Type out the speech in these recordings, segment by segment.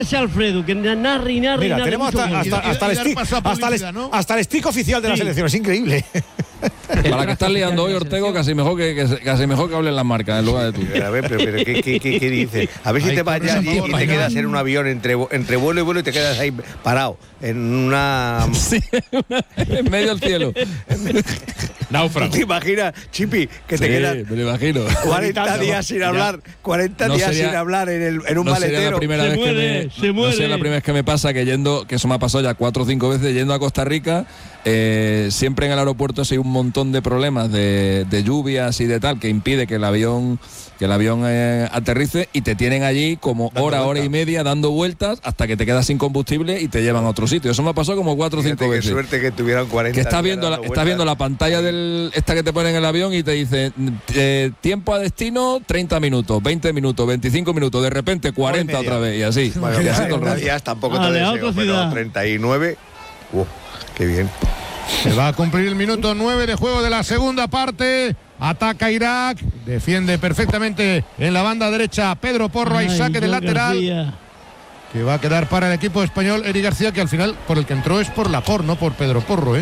Ese Alfredo, que narre. Mira, tenemos hasta el stick oficial de la selección, es increíble. Para que estás liando hoy, Ortego, casi mejor que hablen las marcas en lugar de tú. A ver, pero ¿qué dices? A ver si te vayas allí y te quedas en un avión entre vuelo y vuelo y te quedas ahí parado en una... Sí, en medio del cielo. Náufrago. ¿Te imaginas, Chipi, que te quedas me lo imagino. 40 días sin hablar, 40 días sin hablar en un maletero? Se muere. No sé la primera vez que me pasa que eso me ha pasado ya 4 o 5 veces yendo a Costa Rica. Siempre en el aeropuerto hay un montón de problemas de lluvias y de tal que impide que el avión aterrice, y te tienen allí como hora y media dando vueltas hasta que te quedas sin combustible y te llevan a otro sitio. Eso me ha pasado como 4 o 5 veces. Qué suerte que tuvieran 40. Que estás viendo la pantalla esta que te ponen en el avión y te dice tiempo a destino 30 minutos, 20 minutos, 25 minutos, de repente 40 otra vez y así. Bueno, ya tampoco te deseo, pero 39. Qué bien. Se va a cumplir el minuto 9 de juego de la segunda parte. Ataca Irak, defiende perfectamente en la banda derecha Pedro Porro, hay saque de lateral García, que va a quedar para el equipo español. Eric García, que al final por el que entró es por Laporte, no por Pedro Porro,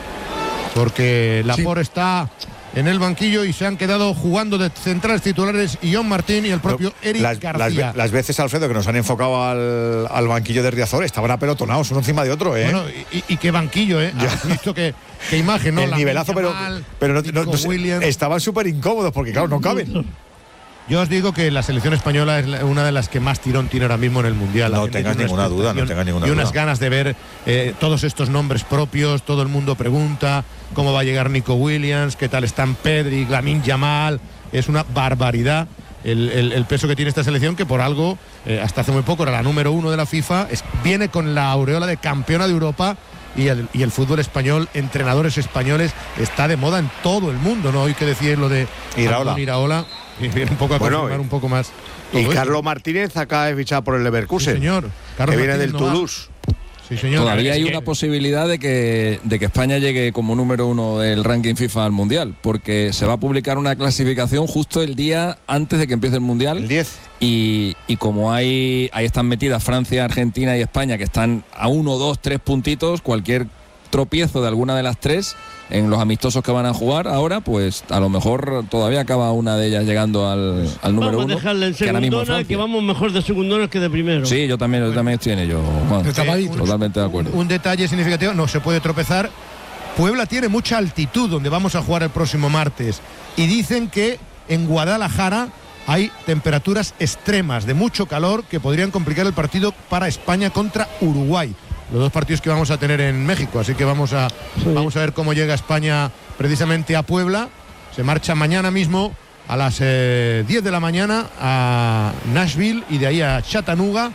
porque Laporte está en el banquillo y se han quedado jugando de centrales titulares Ion Martín y el propio Eric García. Las veces, Alfredo, que nos han enfocado al banquillo de Riazor, estaban apelotonados uno encima de otro, Bueno, y qué banquillo, Has visto qué imagen, ¿no? El nivelazo, pero no, estaban súper incómodos porque, claro, no caben. Yo os digo que la selección española es una de las que más tirón tiene ahora mismo en el Mundial. No tengas ninguna duda. Y unas ganas de ver todos estos nombres propios. Todo el mundo pregunta cómo va a llegar Nico Williams, qué tal están Pedri, Lamine Yamal. Es una barbaridad el peso que tiene esta selección, que por algo, hasta hace muy poco era la número 1 de la FIFA. Viene con la aureola de campeona de Europa. Y el fútbol español, entrenadores españoles, está de moda en todo el mundo, ¿no? Hoy que decíais lo de Iraola. Y viene un poco a confirmar un poco más. Y Carlos Martínez acaba de fichar por el Leverkusen. Sí, señor. Carlos que viene del Toulouse. Sí, señor. Todavía hay una posibilidad de que España llegue como número 1 del ranking FIFA al Mundial, porque se va a publicar una clasificación justo el día antes de que empiece el Mundial. El 10. Y como ahí están metidas Francia, Argentina y España, que están a 1, 2, 3 puntitos, cualquier tropiezo de alguna de las tres en los amistosos que van a jugar ahora, pues a lo mejor todavía acaba una de ellas llegando al número 1. Vamos a dejarle en segundona, que vamos mejor de segundona que de primero. Sí, yo también estoy en ello, Juan. Totalmente de acuerdo. Un detalle significativo, no se puede tropezar. Puebla tiene mucha altitud donde vamos a jugar el próximo martes, y dicen que en Guadalajara hay temperaturas extremas de mucho calor que podrían complicar el partido para España contra Uruguay, los 2 partidos que vamos a tener en México. Así que vamos a ver cómo llega España precisamente a Puebla. Se marcha mañana mismo a las 10 de la mañana a Nashville y de ahí a Chattanooga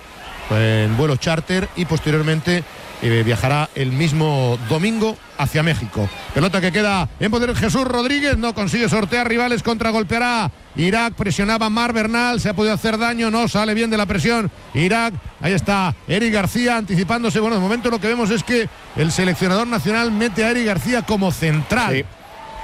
en vuelo charter, y posteriormente viajará el mismo domingo hacia México. Pelota que queda en poder de Jesús Rodríguez, no consigue sortear rivales, contragolpeará Irak, presionaba Mar Bernal, se ha podido hacer daño, no sale bien de la presión Irak. Ahí está Eric García anticipándose. Bueno, de momento lo que vemos es que el seleccionador nacional mete a Eric García como central. Sí.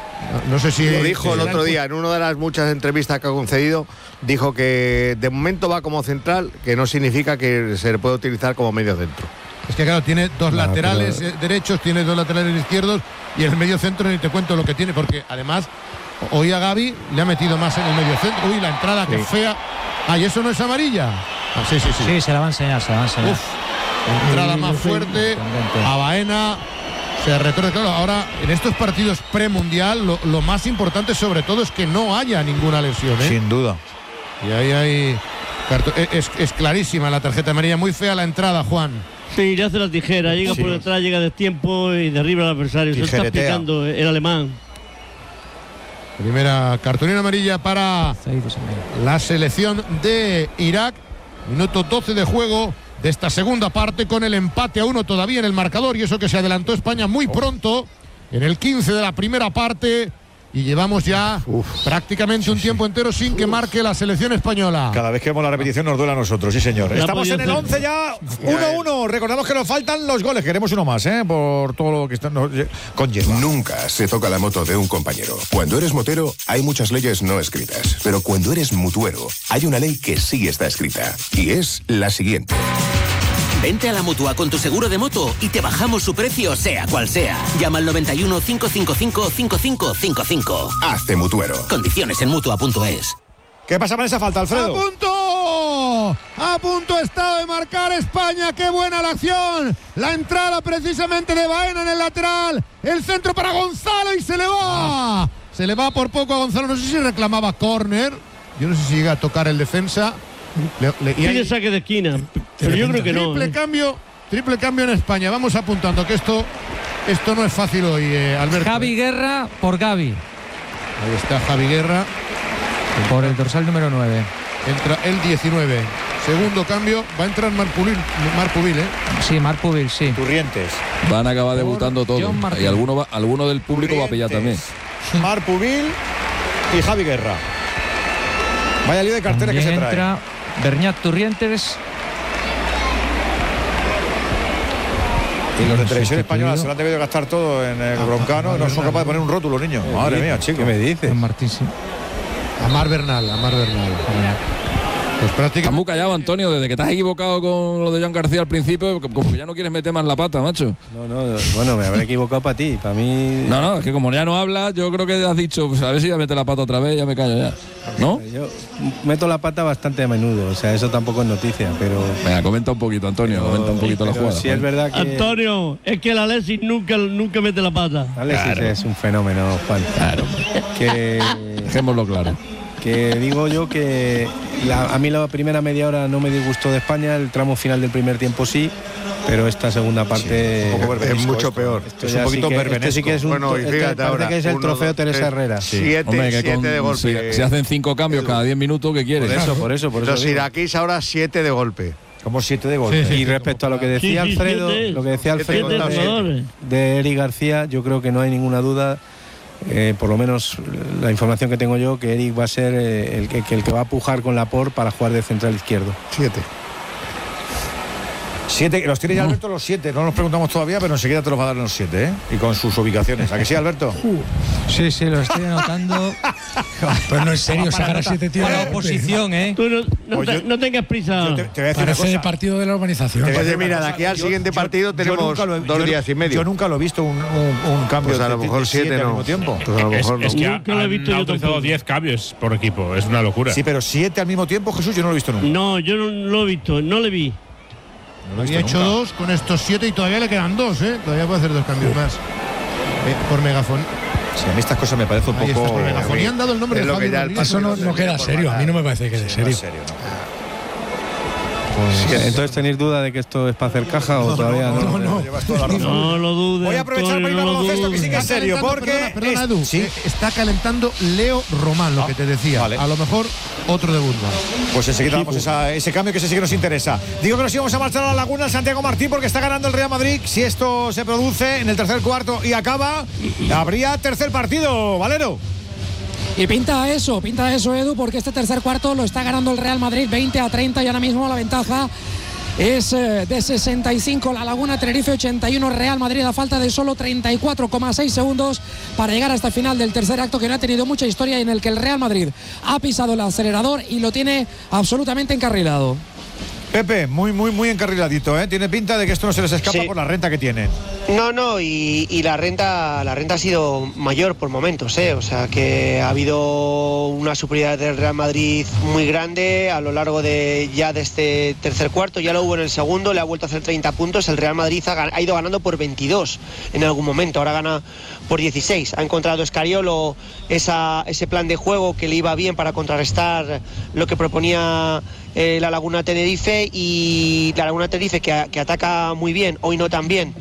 No sé si lo dijo el otro día en una de las muchas entrevistas que ha concedido. Dijo que de momento va como central, que no significa que se le pueda utilizar como medio centro. Es que claro, tiene 2 laterales derechos, tiene 2 laterales izquierdos, y en el medio centro ni te cuento lo que tiene, porque además hoy a Gavi le ha metido más en el medio centro. Uy, la entrada, que fea. ¿Y eso no es amarilla? Sí. Sí, se la va a enseñar. Entrada más fuerte a Baena. Se retorna, claro. Ahora, en estos partidos premundial, lo más importante sobre todo es que no haya ninguna lesión, Sin duda. Y ahí hay es clarísima la tarjeta amarilla. Muy fea la entrada, Juan. Sí, le hace la tijera, llega por detrás, llega de tiempo y derriba al adversario. Se está picando el alemán. Primera cartulina amarilla para la selección de Irak. Minuto 12 de juego de esta segunda parte, con el empate a 1 todavía en el marcador, y eso que se adelantó España muy pronto en el 15 de la primera parte. Y llevamos ya prácticamente un tiempo entero sin que marque la selección española. Cada vez que vemos la repetición nos duele a nosotros, sí señor. Estamos en el 11 ya, 1-1. Recordamos que nos faltan los goles, queremos uno más, por todo lo que nos conlleva. Nunca se toca la moto de un compañero. Cuando eres motero hay muchas leyes no escritas, pero cuando eres mutuero hay una ley que sí está escrita, y es la siguiente. Vente a la Mutua con tu seguro de moto y te bajamos su precio sea cual sea. Llama al 91 555 5555. Hazte mutuero. Condiciones en Mutua.es. ¿Qué pasa con esa falta, Alfredo? ¡A punto está de marcar España! ¡Qué buena la acción! La entrada precisamente de Baena en el lateral. El centro para Gonzalo y se le va. Se le va por poco a Gonzalo. No sé si reclamaba córner. Yo no sé si llega a tocar el defensa. Tiene saque de esquina, pero yo creo que no. Triple cambio en España. Vamos apuntando que esto no es fácil hoy, Alberto. Javi Guerra por Gavi. Ahí está Javi Guerra. Por el dorsal número 9. Entra el 19. Segundo cambio. Va a entrar Marc Pubil, ¿eh? Sí, Marc Pubil, sí. Turrientes. Van a acabar debutando todos. Y alguno del público va a pillar también. Marc Pubil y Javi Guerra. Vaya lío de carteles que se trae. Entra Berñat Turrientes. Y los de Televisión Española se lo han debido gastar todo en el Broncano. No son capaces de poner un rótulo, niños. Madre mía, chico. ¿Qué me dices? Martín, sí. Amar Bernal. Pues prácticamente. Estás muy callado, Antonio, desde que te has equivocado con lo de Joan García al principio, como que ya no quieres meter más la pata, macho. No, bueno, me habré equivocado para ti, para mí. No, es que como ya no hablas, yo creo que has dicho, pues a ver si ya mete la pata otra vez, ya me callo ya. ¿No? Yo meto la pata bastante a menudo, o sea, eso tampoco es noticia, pero. Venga, comenta un poquito, Antonio, comenta un poquito la jugada. Sí, es verdad que. Antonio, es que el Alexis nunca mete la pata. Alexis es un fenómeno, Juan. Claro. Que. Dejémoslo claro. Que digo yo que a mí la primera media hora no me disgustó de España, el tramo final del primer tiempo sí, pero esta segunda parte es mucho peor. Es un poquito verbenesco. Este sí que es un, bueno, y fíjate ahora, que es el trofeo Teresa Herrera. Siete de golpe. Si hacen 5 cambios cada 10 minutos, ¿qué quieres? Por eso. Los iraquíes ahora 7 de golpe. Como 7 de golpe. Sí, y respecto a lo que decía Alfredo, de Eric García, yo creo que no hay ninguna duda. Por lo menos la información que tengo yo, que Eric va a ser el que va a pujar con Laporte para jugar de central izquierdo. 7, los tiene ya Alberto los 7, no nos preguntamos todavía, pero enseguida te los va a dar los 7, ¿eh? Y con sus ubicaciones. ¿A que sí, Alberto? Sí, lo estoy anotando. Pero no es serio sacar a 7 tíos. Para la oposición, ¿eh? Tú no tengas prisa. Te voy a decir Parece el partido de la urbanización. Mira, de aquí al siguiente partido tenemos 2 días y medio. Yo nunca lo he visto un cambio. Pues a lo mejor 7 al no. mismo tiempo. Pues a lo mejor no. Es que Nunca lo he visto han yo autorizado tampoco. 10 cambios por equipo, es una locura. Sí, pero 7 al mismo tiempo, Jesús, yo no lo he visto nunca. No, yo no lo he visto, no le vi. Había hecho 2 con estos 7 y todavía le quedan 2, ¿eh? Todavía puede hacer 2 cambios más. Por megafón. Sí, a mí estas cosas me parece un Ahí poco. está, por megafonía han dado el nombre Es de lo que Javi ya Rodríguez. Eso no queda serio. A mí no me parece que quede serio. Entonces, ¿tenéis duda de que esto es para hacer caja o todavía no? No lo dudes. Voy a aprovechar para ir a baloncesto, que sí que es serio, porque. Perdona, Edu, ¿sí? está calentando Leo Román, lo que te decía. Vale. A lo mejor otro debut más. Pues enseguida damos ese cambio que ese sí que nos interesa. Digo que nos íbamos a marchar a la Laguna al Santiago Martín porque está ganando el Real Madrid. Si esto se produce en el tercer cuarto y acaba, habría tercer partido, Valero. Y pinta eso, Edu, porque este tercer cuarto lo está ganando el Real Madrid 20-30 y ahora mismo la ventaja es de 65, La Laguna, Tenerife 81, Real Madrid a falta de solo 34,6 segundos para llegar hasta el final del tercer acto, que no ha tenido mucha historia y en el que el Real Madrid ha pisado el acelerador y lo tiene absolutamente encarrilado. Pepe, muy encarriladito, ¿eh? Tiene pinta de que esto no se les escapa por la renta que tienen. No, y la renta ha sido mayor por momentos, ¿eh? O sea que ha habido una superioridad del Real Madrid muy grande a lo largo de este tercer cuarto, ya lo hubo en el segundo, le ha vuelto a hacer 30 puntos, el Real Madrid ha ido ganando por 22 en algún momento, ahora gana por 16, ha encontrado Escariolo ese plan de juego que le iba bien para contrarrestar lo que proponía la Laguna Tenerife, y la Laguna Tenerife que ataca muy bien, hoy no tan bien,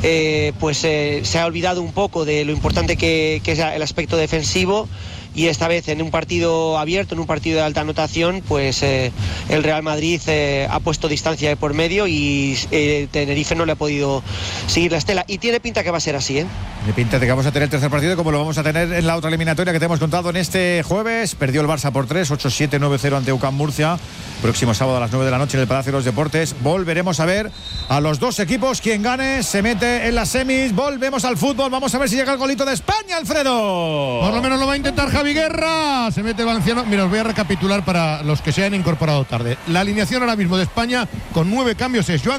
se ha olvidado un poco de lo importante que es el aspecto defensivo, y esta vez en un partido abierto, en un partido de alta anotación, pues el Real Madrid ha puesto distancia de por medio y Tenerife no le ha podido seguir la estela, y tiene pinta que va a ser así, ¿eh? Tiene pinta de que vamos a tener el tercer partido como lo vamos a tener en la otra eliminatoria que te hemos contado en este jueves. Perdió el Barça por 3, 8-7, 9-0 ante UCAM Murcia. Próximo sábado a las 9 de la noche en el Palacio de los Deportes volveremos a ver a los dos equipos. Quien gane se mete en las semis. Volvemos al fútbol, vamos a ver si llega el golito de España, Alfredo. Por lo menos lo va a intentar Javi Guerra. Se mete Valenciano. Mira, os voy a recapitular para los que se hayan incorporado tarde. La alineación ahora mismo de España con 9 cambios es Joan